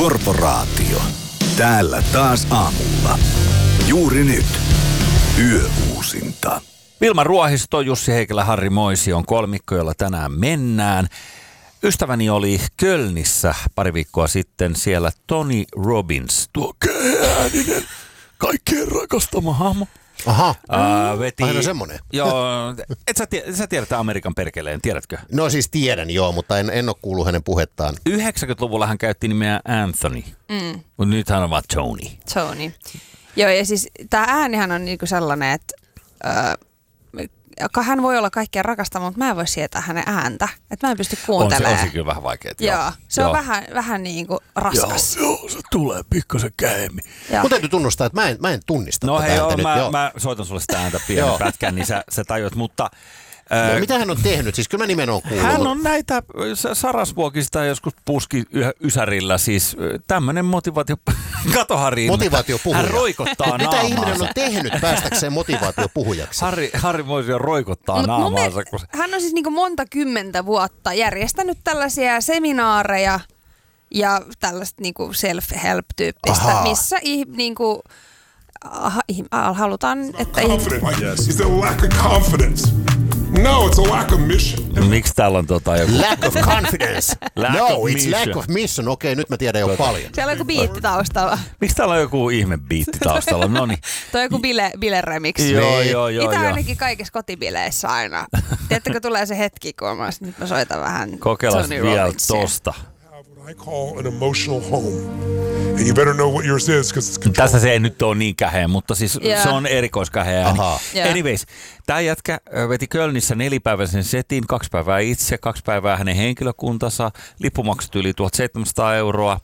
Korporaatio. Täällä taas aamulla. Juuri nyt. Yöuusinta. Vilma Ruohisto, Jussi Heikelä, Harri Moision kolmikko, jolla tänään mennään. Ystäväni oli Kölnissä pari viikkoa sitten, siellä Tony Robbins, tuo keäääninen, kaikkien rakastama hahmo. Aha, veti, aina semmoinen. Joo, sä tiedät Amerikan perkeleen, tiedätkö? No siis tiedän joo, mutta en ole kuullut hänen puhettaan. 90-luvulla hän käytti nimeä Anthony, mutta nyt hän on vaan Tony. Tony. Joo, ja siis tää äänihän on niinku sellainen, että hän voi olla kaikkien rakastama, mutta mä en voi sietää hänen ääntä. Että mä en pysty kuuntelemaan. On se kyllä vähän vaikeaa. Joo, se on vähän niin kuin raskas. Joo, se tulee pikkasen käemmin. Mun täytyy tunnustaa, että mä en tunnista tätä ääntä nyt. Mä soitan sulle sitä ääntä pienen pätkän, niin sä tajuat, mutta... mitä hän on tehnyt? Siis kyllä mä nimen on kuullut. Hän on näitä Sarasvuokista joskus puski ysärillä, siis tämmönen motivaatio... Kato Harri, motivaatiopuhuja. Hän roikottaa naamaansa. Mitä ihminen on tehnyt päästäkseen motivaatiopuhujaksi? Harri Moisio roikottaa naamaansa. Hän on siis niin kuin monta kymmentä vuotta järjestänyt seminaareja ja tällaista niin kuin self-help-tyyppistä, missä niin kuin, halutaan, että... It's a lack of confidence. No, it's a lack of mission. Miksi täällä on joku... Lack of confidence. It's lack of mission. Okei, nyt mä tiedän jo paljon. Siellä on joku biitti taustalla. Miksi täällä on joku ihme biitti taustalla? Noniin. Toi on joku bile-remix. Joo. Itä ainakin kaikissa kotibileissä aina. Tiedättekö, tulee se hetki, kun nyt mä soitan vähän kokeillaan vielä tosta. I call an emotional home. And you better know what yours is because it's controlled. Tässä se ei nyt ole niin käheä, mutta siis se on erikoiskäheä. Anyways, tämä jätkä veti Kölnissä 4-päiväisen setin, 2 päivää itse, 2 päivää hänen henkilökuntansa, lippumaksut yli 1700 €.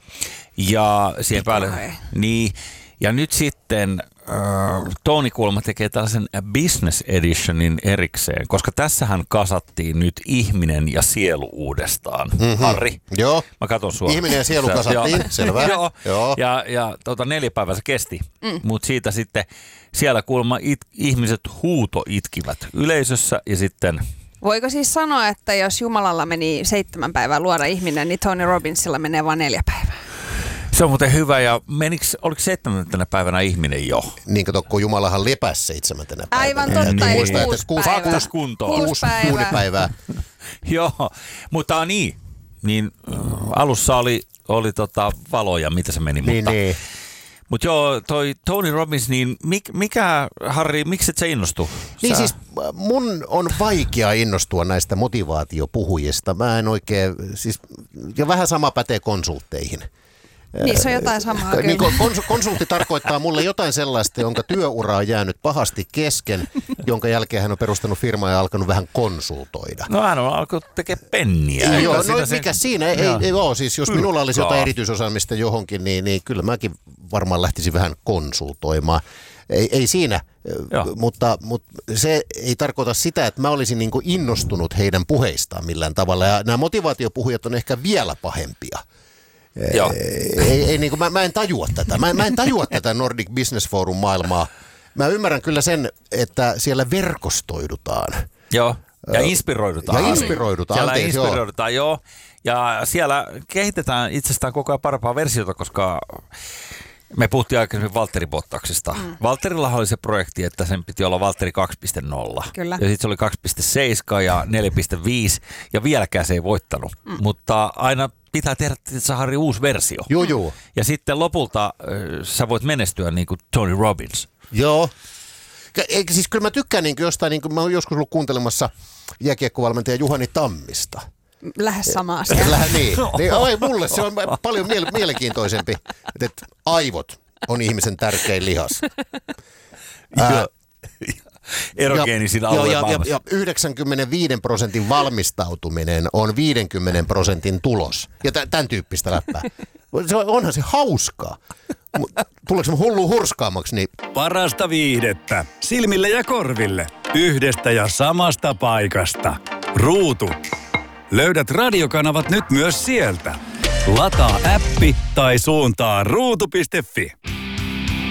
Ja siihen päälle, niin, ja nyt sitten Tony Kulma tekee tällaisen business editionin erikseen, koska tässähän kasattiin nyt ihminen ja sielu uudestaan. Harri, joo. Mä katon sua. Ihminen ja sielu kasattiin, selvä. Joo. Ja 4 päivää se kesti, mutta siitä sitten siellä kuulemma ihmiset itkivät yleisössä ja sitten... Voiko siis sanoa, että jos Jumalalla meni 7 päivää luoda ihminen, niin Tony Robbinsilla menee vain 4 päivää? Se on muuten hyvä, ja oliko 7. päivänä ihminen jo? Niin kato, kun Jumalahan lepäsi 7. päivänä. Aivan totta, eli 6 päivää. 6 kuntoon. 6 päivää. Joo, mutta niin alussa oli valoja, mitä se meni, niin. Mutta joo, toi Tony Robbins, niin mikä, Harri, miksi et sä innostu? Niin siis mun on vaikea innostua näistä motivaatiopuhujista. Mä en oikein, siis, ja vähän sama pätee konsultteihin. Niissä on jotain samaa niin, kyllä. Konsultti tarkoittaa mulle jotain sellaista, jonka työura on jäänyt pahasti kesken, jonka jälkeen hän on perustanut firmaa ja alkanut vähän konsultoida. No hän on alkanut tekemään penniä. Joo, no mikä siinä? Ei ole. Siis jos minulla olisi jotain erityisosaamista johonkin, niin kyllä mäkin varmaan lähtisin vähän konsultoimaan. Ei siinä, mutta se ei tarkoita sitä, että mä olisin niin kuin innostunut heidän puheistaan millään tavalla. Ja nämä motivaatiopuhujat on ehkä vielä pahempia. Ei, niin kuin, mä en tajua tätä. Mä en tajua tätä Nordic Business Forum -maailmaa. Mä ymmärrän kyllä sen, että siellä verkostoidutaan. Joo, ja inspiroidutaan. Siellä inspiroidutaan, joo. Ja siellä kehitetään itsestään koko ajan parempaa versiota, koska me puhuttiin aikaisemmin Valtteri Bottaksista. Valtterillahan oli se projekti, että sen piti olla Valtteri 2.0. Kyllä. Ja sitten se oli 2.7 ja 4.5 ja vieläkään se ei voittanut. Mutta aina pitää tehdä Harri uusi versio. Joo. Ja sitten lopulta sä voit menestyä niin kuin Tony Robbins. Joo. Siis kyllä mä tykkään niin jostain, niin kuin mä oon joskus ollut kuuntelemassa jääkiekkovalmentaja Juhani Tammista. Lähes sama asia. Niin, mulle se on paljon mielenkiintoisempi, että aivot on ihmisen tärkein lihas. Erogeenisin alueen maailmassa. Ja 95% valmistautuminen on 50% tulos. Ja tämän tyyppistä läppää. Onhan se hauskaa. Tuleeko se hullu hurskaamaksi? Niin... Parasta viihdettä silmille ja korville. Yhdestä ja samasta paikasta. Ruutu. Löydät radiokanavat nyt myös sieltä. Lataa appi tai suuntaa ruutu.fi.